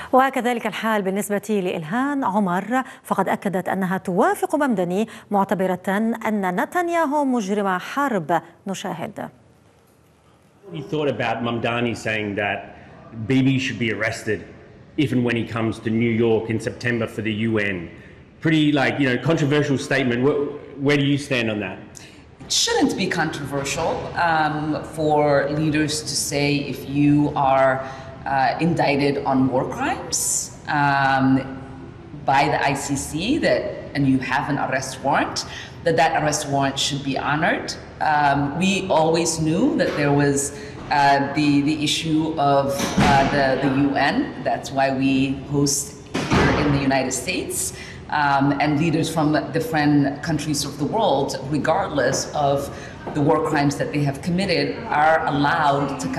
وكذلك الحال بالنسبة لإلهام عمر، فقد أكدت أنها توافق ممدني معتبرة أن نتنياهو مجرم حرب. نشاهد. You thought about Mamdani saying that Bibi should be arrested if and when he comes to New York in September for the UN. Pretty controversial statement. Where do you stand on that? It shouldn't be controversial for leaders to say if you are indicted on war crimes by the ICC and you have an arrest warrant, that arrest warrant should be honored. We always knew that there was the issue of the UN. That's why we host here in the United States. And leaders from different countries of the world, regardless of the war crimes that they have committed, are allowed to come